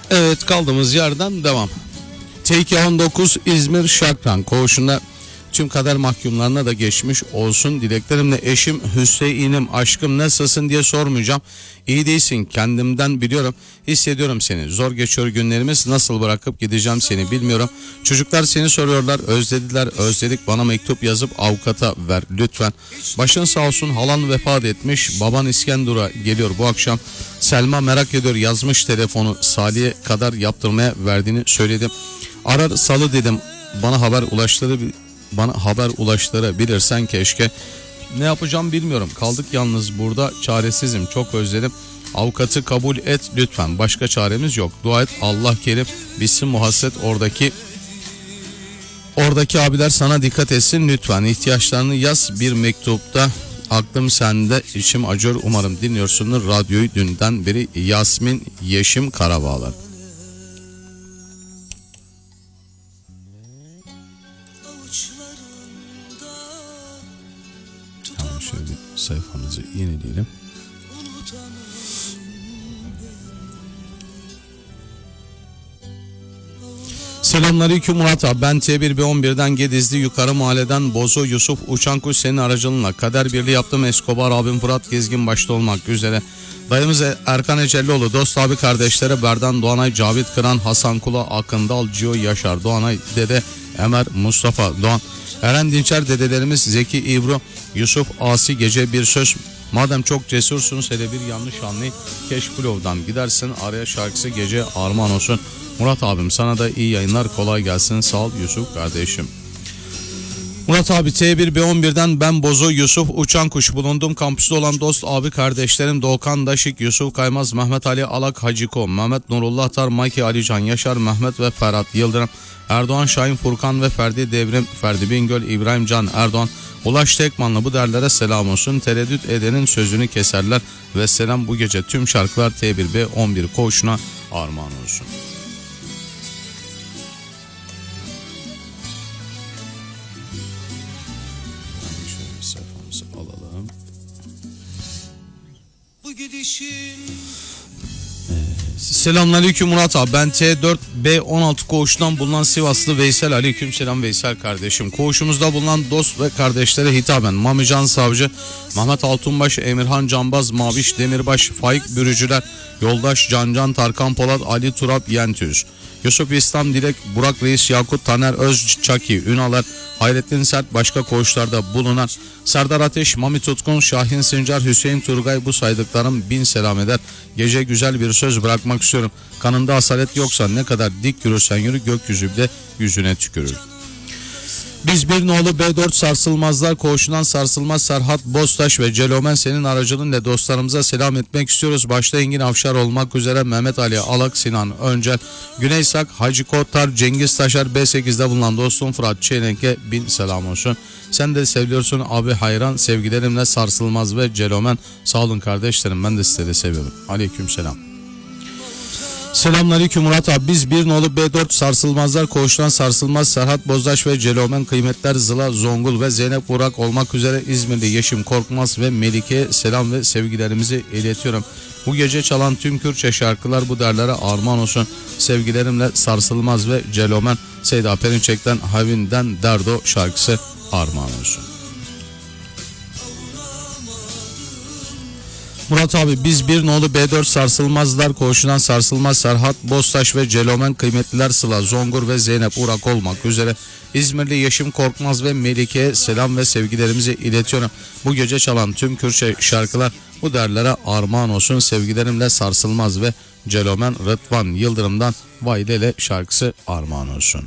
Evet, kaldığımız yerden devam. TK19 İzmir Şakran koğuşunda tüm kader mahkumlarına da geçmiş olsun dileklerimle. Eşim Hüseyin'im, aşkım nasılsın diye sormayacağım. İyi değilsin, kendimden biliyorum, hissediyorum seni. Zor geçiyor günlerimiz, nasıl bırakıp gideceğim seni bilmiyorum. Çocuklar seni soruyorlar, özlediler, özledik, bana mektup yazıp avukata ver lütfen. Başın sağ olsun, halan vefat etmiş, baban İskenderun'a geliyor bu akşam. Selma merak ediyor, yazmış telefonu, Salih'e kadar yaptırmaya verdiğini söyledim. Arar salı dedim, bana haber ulaştırabilirsen keşke. Ne yapacağım bilmiyorum. Kaldık yalnız burada, çaresizim, çok özledim. Avukatı kabul et lütfen. Başka çaremiz yok. Dua et, Allah kerim bitsin muhasset, oradaki abiler sana dikkat etsin lütfen. İhtiyaçlarını yaz bir mektupta. Aklım sende, içim acıyor, umarım dinliyorsundur radyoyu dünden beri. Yasmin Yeşim Karabağlar. Tamam, şöyle sayfamızı yenileyelim. Selamünaleyküm Murat abi, ben T1B11'den Gedizli Yukarı Mahalleden Bozo Yusuf Uçankuş, senin aracılığınla kader birliği yaptım. Escobar abim Fırat Gezgin başta olmak üzere dayımız Erkan Ecellioğlu, dost abi kardeşleri Berdan Doğanay, Cavit Kıran, Hasan Kula, Akındal, Cio Yaşar Doğanay, dede Ömer, Mustafa Doğan, Eren Dinçer, dedelerimiz Zeki İbru, Yusuf Asi, gece bir söz. Madem çok cesursunuz, hele bir yanlış anlayın, Keşkulov'dan gidersin, araya şarkısı gece armağan olsun. Murat abim sana da iyi yayınlar, kolay gelsin, sağ ol Yusuf kardeşim. Murat abi, T1B11'den ben Bozo Yusuf Uçankuş, bulunduğum kampüste olan dost abi kardeşlerim Doğukan Daşık, Yusuf Kaymaz, Mehmet Ali Alak Haciko, Mehmet Nurullah Tar, Maki Alican Yaşar, Mehmet ve Ferhat Yıldırım, Erdoğan Şahin, Furkan ve Ferdi Devrim, Ferdi Bingöl, İbrahim Can Erdoğan, Ulaş Tekmanlı, bu derlere selam olsun. Tereddüt edenin sözünü keserler ve selam, bu gece tüm şarkılar T1B11 koğuşuna armağan olsun. Alalım. Bu gidişin. Selamünaleyküm Murat abi, ben T4B16 koğuşundan bulunan Sivaslı Veysel. Aleykümselam Veysel kardeşim. Koğuşumuzda bulunan dost ve kardeşlere hitaben Mamican Savcı, Mehmet Altunbaş, Emirhan Canbaz, Maviş Demirbaş, Faik Bürücüler, Yoldaş Cancan, Tarkan Polat, Ali Turap Yentüz, Yusuf İslam Dilek, Burak Reis, Yakut Taner Özçaki, Ünalar, Hayrettin Sert, başka koğuşlarda bulunan Serdar Ateş, Mami Tutkun, Şahin Sincar, Hüseyin Turgay, bu saydıklarım bin selam eder. Gece güzel bir söz bırakmak istiyorum. Kanında asalet yoksa ne kadar dik yürürsen yürü, gökyüzü bile yüzüne tükürür. Biz bir nolu B4 Sarsılmazlar koğuşundan Sarsılmaz Serhat Boztaş ve Celomen, senin aracılığıyla dostlarımıza selam etmek istiyoruz. Başta Engin Avşar olmak üzere Mehmet Ali Alak, Sinan Öncel, Güney Sak, Hacı Kotar, Cengiz Taşar, B8'de bulunan dostum Fırat Çelenk'e bin selam olsun. Sen de seviyorsun abi, hayran, sevgilerimle Sarsılmaz ve Celomen. Sağ olun kardeşlerim, ben de sizleri seviyorum. Aleykümselam. Selamünaleyküm Murat abi, biz bir nolu B4 Sarsılmazlar koğuşundan Sarsılmaz Serhat Bozdaş ve Celomen, kıymetler Zıla Zongul ve Zeynep Burak olmak üzere İzmirli Yeşim Korkmaz ve Melike'ye selam ve sevgilerimizi iletiyorum. Bu gece çalan tüm Kürtçe şarkılar bu derlere armağan olsun. Sevgilerimle Sarsılmaz ve Celomen. Seyda Perinçek'ten Havin'den Derdo şarkısı armağan olsun. Murat abi, biz bir nolu B4 Sarsılmazlar koğuşundan Sarsılmaz Serhat Boztaş ve Celomen, kıymetliler Sıla Zongur ve Zeynep Urak olmak üzere İzmirli Yeşim Korkmaz ve Melike'ye selam ve sevgilerimizi iletiyorum. Bu gece çalan tüm Kürtçe şarkılar bu derlere armağan olsun. Sevgilerimle Sarsılmaz ve Celomen. Rıdvan Yıldırım'dan Vaydele şarkısı armağan olsun.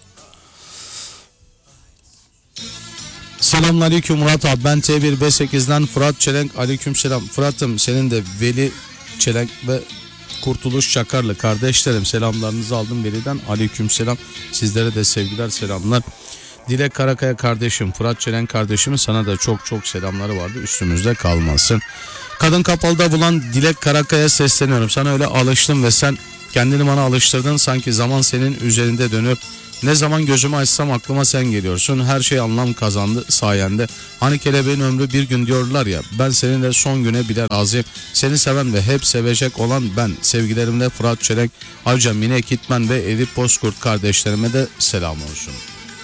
Selamünaleyküm Murat abi, ben T1B8'den Fırat Çelenk. Aleykümselam Fırat'ım, senin de Veli Çelenk ve Kurtuluş Çakarlı kardeşlerim, selamlarınızı aldım Veli'den. Aleykümselam, sizlere de sevgiler, selamlar. Dilek Karakaya kardeşim, Fırat Çelenk kardeşimin sana da çok çok selamları vardı, üstümüzde kalmasın. Kadın Kapalı'da bulan Dilek Karakaya sesleniyorum. Sana öyle alıştım ve sen kendini bana alıştırdın, sanki zaman senin üzerinde dönüyor. Ne zaman gözümü açsam aklıma sen geliyorsun. Her şey anlam kazandı sayende. Hani kelebeğin ömrü bir gün diyorlar ya. Ben seninle son güne bile razıyım. Seni seven ve hep sevecek olan ben. Sevgilerimle Fırat Çelenk, ayrıca Mine Kitmen ve Edip Bozkurt kardeşlerime de selam olsun.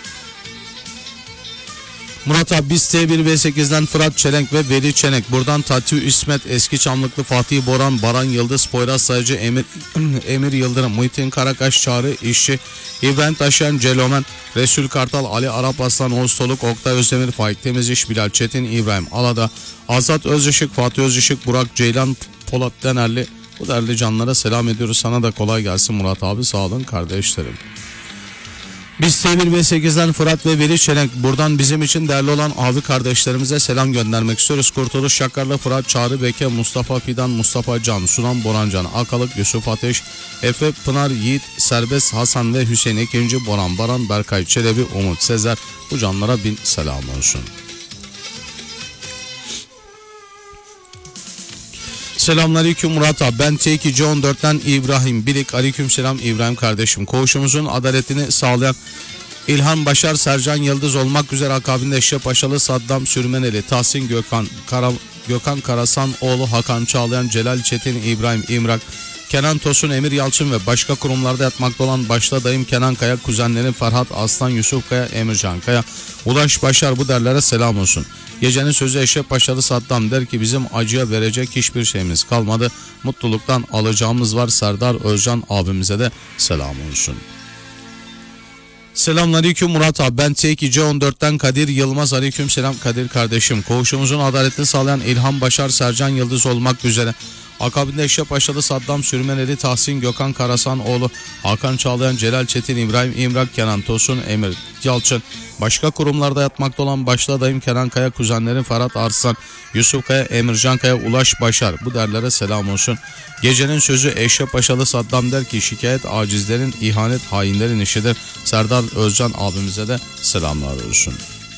Murat abi biz T1V8'den Fırat Çelenk ve Veli Çelenk. Buradan Tatü İsmet, Eski Çamlıklı, Fatih Boran, Baran Yıldız, Poyraz Sayıcı, Emir Yıldırım, Muhittin Karakaş, Çağrı İşçi, İbrahim Taşyan, Celomen, Resul Kartal, Ali Arap Aslan, Oğuz Soluk, Oktay Özdemir, Faik Temiziş, Bilal Çetin, İbrahim Alada, Azat Özışık, Fatih Özışık, Burak Ceylan, Polat Denerli. Bu değerli canlara selam ediyoruz. Sana da kolay gelsin Murat abi, sağ olun kardeşlerim. Biz T1V8'den Fırat ve Veli Çelenk. Buradan bizim için değerli olan abi kardeşlerimize selam göndermek istiyoruz. Kurtuluş Şakarlı, Fırat Çağrı Beke, Mustafa Fidan, Mustafa Can, Sunan Borancan, Akalık, Yusuf Ateş, Efe Pınar, Yiğit, Serbest, Hasan ve Hüseyin İkinci, Boran Baran, Berkay Çelebi, Umut Sezer. Bu canlara bin selam olsun. Selamünaleyküm Murat abi. Ben T2C14'ten İbrahim Bilik. Aleykümselam İbrahim kardeşim. Koğuşumuzun adaletini sağlayan İlhan Başar, Sercan Yıldız olmak üzere akabinde Eşref Paşalı, Saddam Sürmeneli, Tahsin Gökhan Karasan oğlu, Hakan Çağlayan, Celal Çetin, İbrahim İmrak, Kenan Tosun, Emir Yalçın ve başka kurumlarda yatmakta olan başta dayım Kenan Kaya, kuzenlerim Ferhat Aslan, Yusuf Kaya, Emircan Kaya, Ulaş Başar, bu derlere selam olsun. Gecenin sözü Eşref Paşalı Saddam der ki bizim acıya verecek hiçbir şeyimiz kalmadı. Mutluluktan alacağımız var. Serdar Özcan abimize de selam olsun. Selamünaleyküm Murat abi. Ben T2C14'ten Kadir Yılmaz. Aleykümselam Kadir kardeşim. Koğuşumuzun adaletini sağlayan İlhan Başar, Sercan Yıldız olmak üzere akabinde Eşref Paşalı, Saddam Sürmeneli, Tahsin Gökhan Karasan oğlu, Hakan Çağlayan, Celal Çetin, İbrahim İmrak, Kenan Tosun, Emir Yalçın, başka kurumlarda yatmakta olan başta dayım Kenan Kaya, kuzenlerin Ferhat Arslan, Yusuf Kaya, Emircan Kaya, Ulaş Başar, bu derlere selam olsun. Gecenin sözü Eşref Paşalı Saddam der ki şikayet acizlerin, ihanet hainlerin işidir. Serdar Özcan abimize de selamlar olsun.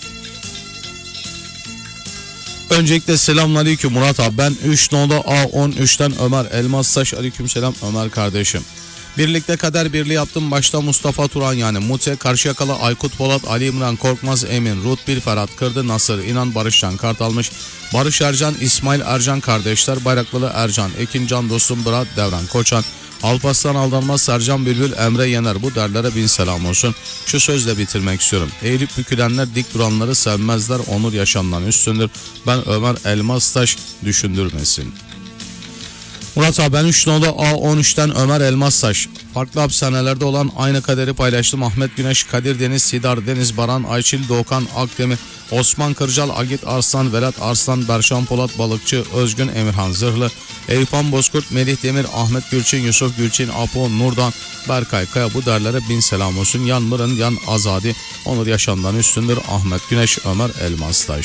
Öncelikle selamünaleyküm Murat abi. Ben 3 nolu A13'ten Ömer Elmastaş. Aleykümselam Ömer kardeşim. Birlikte kader birliği yaptım. Başta Mustafa Turan yani Mute, Karşıyakalı, Aykut Polat, Ali İmran, Korkmaz, Emin, Rutbil, Ferhat Kırdı, Nasır, İnan, Barışcan Kartalmış, Barış Ercan, İsmail Ercan kardeşler, Bayraklılı Ercan, Ekin Can Dostum, Bırat Devran Koçan, Alparslan Aldanmaz, Sercan Bülbül, Emre Yener, bu derlere bin selam olsun. Şu sözle bitirmek istiyorum. Eğilip bükülenler dik duranları sevmezler, onur yaşamdan üstündür. Ben Ömer Elmastaş, düşündürmesin. Murat abi ben 3 nolu A13'ten Ömer Elmastaş. Farklı hapishanelerde olan aynı kaderi paylaştım. Ahmet Güneş, Kadir Deniz, Sidar Deniz, Baran, Ayçil, Doğukan, Akdemir, Osman Kırcal, Agit Arslan, Velat Arslan, Berşan Polat, Balıkçı, Özgün, Emirhan Zırhlı, Eyüphan Bozkurt, Melih Demir, Ahmet Gülçin, Yusuf Gülçin, Apo, Nurdan, Berkay Kaya, bu derlere bin selam olsun. Yan Mırın, Yan Azadi, onur yaşamdan üstündür. Ahmet Güneş, Ömer Elmastaş.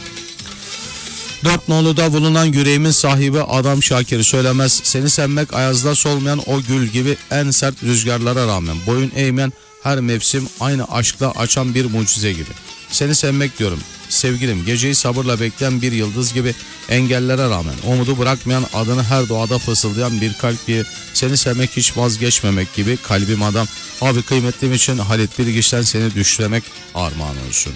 4 noluda bulunan yüreğimin sahibi Adam Şakir söylemez. Seni sevmek ayazda solmayan o gül gibi en sert rüzgarlara rağmen boyun eğmeyen her mevsim aynı aşkla açan bir mucize gibi. Seni sevmek diyorum. Sevgilim, geceyi sabırla bekleyen bir yıldız gibi engellere rağmen umudu bırakmayan, adını her doğada fısıldayan bir kalp gibi. Seni sevmek hiç vazgeçmemek gibi kalbim adam. Abi kıymetlim için Halit Bilgiç'ten seni düşlemek armağan olsun.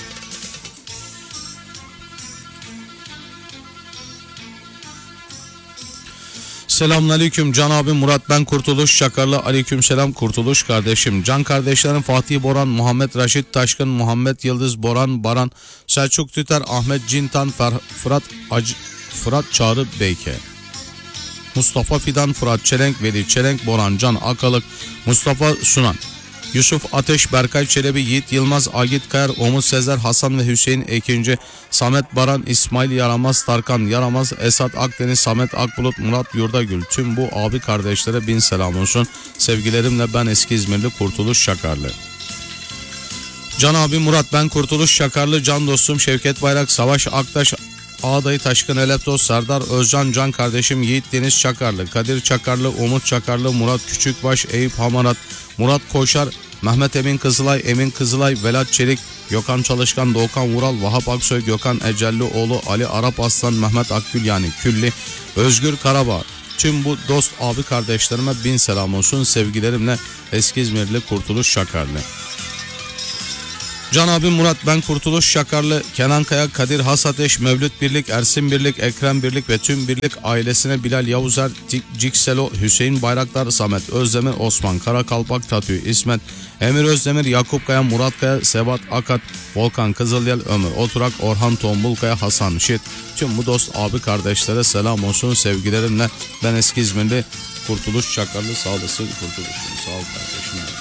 Selamünaleyküm Can abi, Murat ben Kurtuluş Çakarlı. Aleykümselam Kurtuluş kardeşim. Can kardeşlerim Fatih Boran, Muhammed Raşit Taşkın, Muhammed Yıldız, Boran Baran, Selçuk Tüter, Ahmet Cintan, Fırat Çağrı Beyke, Mustafa Fidan, Fırat Çelenk, Veli Çelenk, Boran Can Akalık, Mustafa Sunan, Yusuf Ateş, Berkay Çelebi, Yiğit Yılmaz, Agit Kayar, Umut Sezer, Hasan ve Hüseyin Ekinci, Samet Baran, İsmail Yaramaz, Tarkan Yaramaz, Esat Akdeniz, Samet Akbulut, Murat Yurdagül. Tüm bu abi kardeşlere bin selam olsun. Sevgilerimle ben eski İzmirli Kurtuluş Şakarlı. Can abi Murat ben Kurtuluş Şakarlı. Can dostum Şevket Bayrak, Savaş Aktaş, Ağdayı Taşkın Eleptos, Serdar Özcan, Can kardeşim Yiğit Deniz Çakarlı, Kadir Çakarlı, Umut Çakarlı, Murat Küçükbaş, Eyüp Hamarat, Murat Koşar, Mehmet Emin Kızılay, Emin Kızılay, Velat Çelik, Gökhan Çalışkan, Doğukan Vural, Vahap Aksoy, Gökhan Ecellioğlu, Ali Arap Aslan, Mehmet Akgül yani Külli, Özgür Karabağ, Tüm bu dost abi kardeşlerime bin selam olsun. Sevgilerimle eski İzmirli Kurtuluş Şakarlı. Can abim Murat, ben Kurtuluş Şakarlı, Kenan Kaya, Kadir Hasateş, Mevlüt Birlik, Ersin Birlik, Ekrem Birlik ve tüm Birlik ailesine Bilal Yavuzer, Cikselo, Hüseyin Bayraktar, Samet Özdemir, Osman Karakalpak, Tatü İsmet, Emir Özdemir, Yakup Kaya, Murat Kaya, Sebat Akat, Volkan Kızılyel, Ömür Oturak, Orhan Tombulkaya, Hasan Şit. Tüm bu dost abi kardeşlere selam olsun. Sevgilerimle ben eski İzmirli Kurtuluş Şakarlı. Sağ olasın Kurtuluş'um. Sağ ol kardeşim.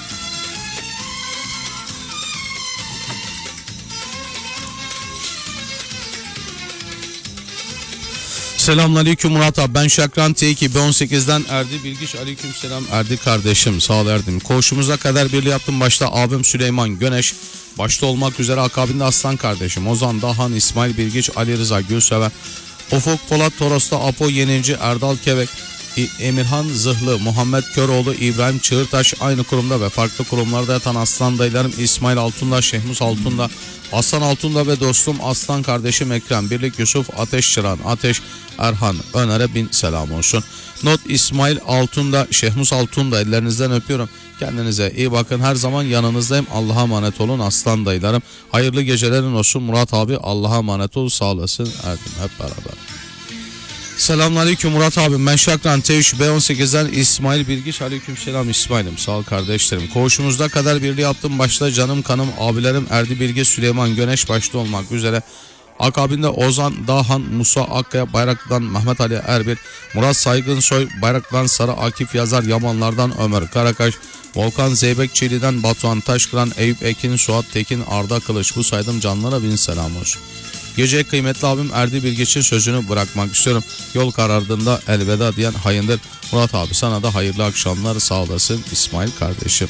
Selamünaleyküm Murat abi, ben Şakran T2 B18'den Erdi Bilgiç. Aleykümselam Erdi kardeşim, sağ ol Erdim. Koğuşumuza kadar birliği yaptım, başta abim Süleyman Göneş başta olmak üzere, akabinde Aslan kardeşim Ozan Dahan, İsmail Bilgiç, Ali Rıza Gülseven, Ufuk Polat, Toros'ta Apo Yenici, Erdal Kevek, Emirhan Zırhlı, Muhammed Köroğlu, İbrahim Çığırtaş, aynı kurumda ve farklı kurumlarda yatan aslan dayılarım İsmail Altunda, Şehmus Altunda, Aslan Altunda ve dostum aslan kardeşim Ekrem Birlik, Yusuf Ateş Çıran, Ateş Erhan Öner'e bin selam olsun. Not İsmail Altunda, Şehmus Altunda, ellerinizden öpüyorum. Kendinize iyi bakın, her zaman yanınızdayım. Allah'a emanet olun aslan dayılarım. Hayırlı gecelerin olsun Murat abi, Allah'a emanet ol, sağ olasın Erdim, hep beraber. Selamünaleyküm Murat abim, ben Şakran T3 B18'den İsmail Bilgiç. Aleykümselam İsmail'im, sağ ol kardeşlerim. Koğuşumuzda kadar birliği yaptım, başta canım kanım abilerim Erdi Bilge, Süleyman Göneş başta olmak üzere, akabinde Ozan Dahan, Musa Akkaya, Bayraklı'dan Mehmet Ali Erbil, Murat Saygınsoy, Bayraklı'dan Sarı Akif Yazar, Yamanlardan Ömer Karakaş, Volkan Zeybek Çeli'den Batuhan Taşkıran, Eyüp Ekin, Suat Tekin, Arda Kılıç, bu saydım canlara bin selam olsun. Gece kıymetli abim Erdi Bilgiç'in sözünü bırakmak istiyorum. Yol karardığında elveda diyen hayındır. Murat abi sana da hayırlı akşamlar, sağ olasın İsmail kardeşim.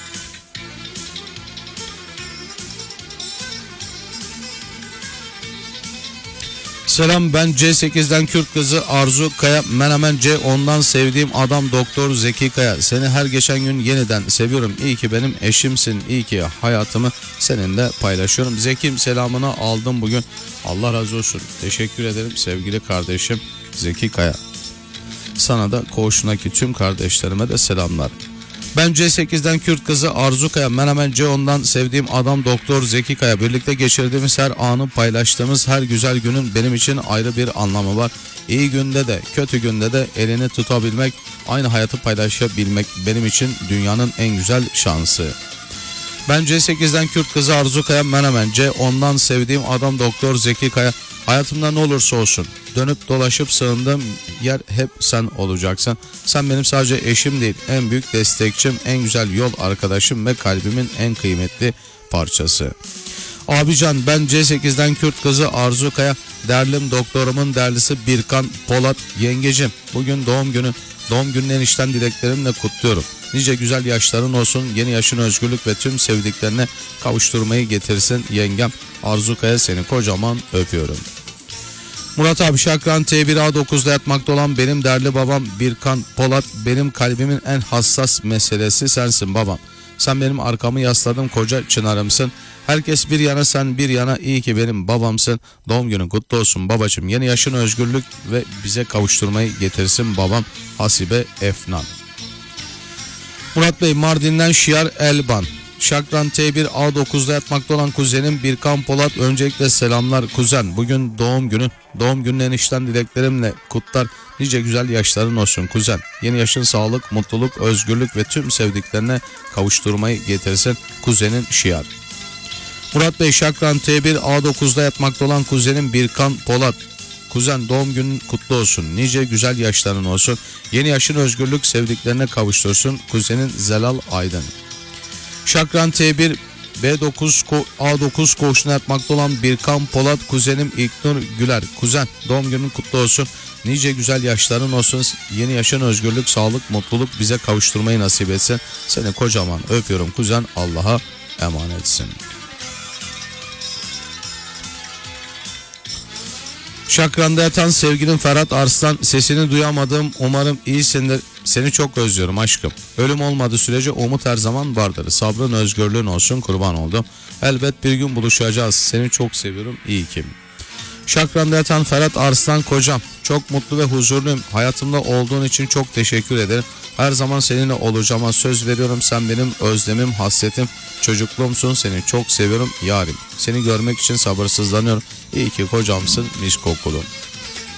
Selam, ben C8'den Kürt kızı Arzu Kaya, Menemen C10'dan sevdiğim adam Doktor Zeki Kaya. Seni her geçen gün yeniden seviyorum. İyi ki benim eşimsin. İyi ki hayatımı seninle paylaşıyorum. Zeki'm, selamını aldım bugün. Allah razı olsun. Teşekkür ederim sevgili kardeşim Zeki Kaya. Sana da koğuşundaki tüm kardeşlerime de selamlar. Ben C8'den Kürt kızı Arzu Kaya, Menemen C10'dan sevdiğim adam Doktor Zeki Kaya. Birlikte geçirdiğimiz her anı, paylaştığımız her güzel günün benim için ayrı bir anlamı var. İyi günde de kötü günde de elini tutabilmek, aynı hayatı paylaşabilmek benim için dünyanın en güzel şansı. Ben C8'den Kürt kızı Arzu Kaya, Menemen C10'dan sevdiğim adam Doktor Zeki Kaya. Hayatımda ne olursa olsun dönüp dolaşıp sığındığım yer hep sen olacaksın. Sen benim sadece eşim değil, en büyük destekçim, en güzel yol arkadaşım ve kalbimin en kıymetli parçası. Abican, ben C8'den Kürt kızı Arzu Kaya, derlim doktorumun derlisi Birkan Polat. Yengecim, bugün doğum günü. Doğum gününü enişten dileklerimle kutluyorum. Nice güzel yaşların olsun, yeni yaşın özgürlük ve tüm sevdiklerine kavuşturmayı getirsin yengem. Arzu Kaya, seni kocaman öpüyorum. Murat abi, Şakran T1A9'da yatmakta olan benim değerli babam Birkan Polat, benim kalbimin en hassas meselesi sensin babam. Sen benim arkamı yasladığım koca çınarımsın. Herkes bir yana, sen bir yana, iyi ki benim babamsın. Doğum günün kutlu olsun babacığım. Yeni yaşın özgürlük ve bize kavuşturmayı getirsin babam. Hasibe Efnan. Murat Bey, Mardin'den Şiar Elban. Şakran T1A9'da yatmakta olan kuzenim Birkan Polat. Öncelikle selamlar kuzen. Bugün doğum günü. Doğum günün enişten dileklerimle kutlar. Nice güzel yaşların olsun kuzen. Yeni yaşın sağlık, mutluluk, özgürlük ve tüm sevdiklerine kavuşturmayı getirsin kuzenin Şiar. Murat Bey, Şakran T1A9'da yatmakta olan kuzenim Birkan Polat. Kuzen, doğum günün kutlu olsun. Nice güzel yaşların olsun. Yeni yaşın özgürlük, sevdiklerine kavuştursun kuzenin Zelal Aydın. Şakran T1 B9A9 koğuşuna yatmakta olan Birkan Polat, kuzenim İlknur Güler. Kuzen, doğum günün kutlu olsun. Nice güzel yaşların olsun. Yeni yaşın özgürlük, sağlık, mutluluk bize kavuşturmayı nasip etsin. Seni kocaman öpüyorum kuzen. Allah'a emanetsin. Şakran'da yatan sevgilim Ferhat Arslan, sesini duyamadım, umarım iyisindir. Seni çok özlüyorum aşkım. Ölüm olmadığı sürece umut her zaman vardır. Sabrın, özgürlüğün olsun, kurban oldum. Elbet bir gün buluşacağız. Seni çok seviyorum, iyi ki. Şakran'da yatan Ferhat Arslan kocam. Çok mutlu ve huzurluyum. Hayatımda olduğun için çok teşekkür ederim. Her zaman seninle olacağıma söz veriyorum. Sen benim özlemim, hasretim, çocukluğumsun. Seni çok seviyorum yarim. Seni görmek için sabırsızlanıyorum. İyi ki kocamsın mis kokulu.